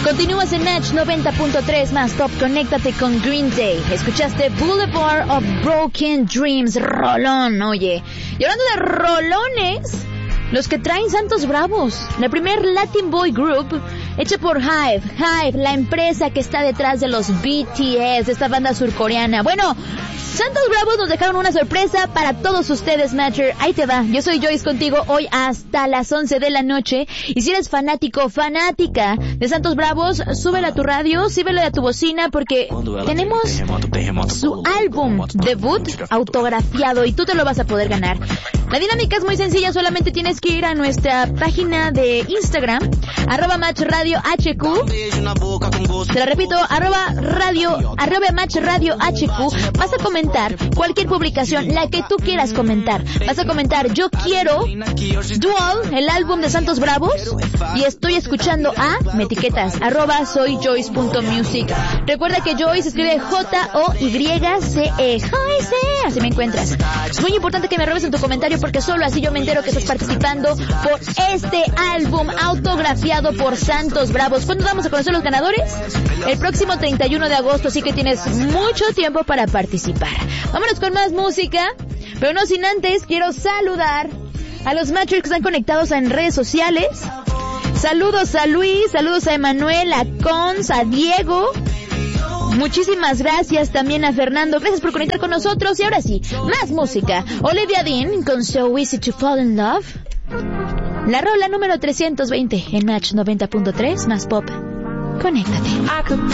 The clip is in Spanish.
Continúas en Match 90.3 más Pop. Conéctate con Green Day. Escuchaste Boulevard of Broken Dreams. Rolón, oye. Y hablando de rolones, los que traen Santos Bravos, la primer Latin Boy Group hecha por Hive, la empresa que está detrás de los BTS, de esta banda surcoreana. Bueno, Santos Bravos nos dejaron una sorpresa para todos ustedes, Matcher. Ahí te va. Yo soy Joyce contigo hoy hasta las 11 de la noche. Y si eres fanática de Santos Bravos, súbelo a tu radio, síbelo a tu bocina, porque tenemos su álbum debut autografiado y tú te lo vas a poder ganar. La dinámica es muy sencilla, solamente tienes que ir a nuestra página de Instagram, @MatchRadioHQ. Te la repito, @MatchRadioHQ. Vas a comentar cualquier publicación, la que tú quieras comentar. Vas a comentar: yo quiero Dual, el álbum de Santos Bravos, y estoy escuchando me etiquetas, @soyjoyce.music. Recuerda que Joyce se escribe Joyce, Joyce, así me encuentras. Es muy importante que me robes en tu comentario, porque solo así yo me entero que estás participando por este álbum autografiado por Santos Bravos. ¿Cuándo vamos a conocer los ganadores? El próximo 31 de agosto, así que tienes mucho tiempo para participar. Vámonos con más música, pero no sin antes quiero saludar a los matchers que están conectados en redes sociales. Saludos a Luis, saludos a Emanuel, a Cons, a Diego. Muchísimas gracias también a Fernando. Gracias por conectar con nosotros. Y ahora sí, más música. Olivia Dean con So Easy to Fall in Love. La rola número 320 en Match 90.3 más Pop. Conéctate.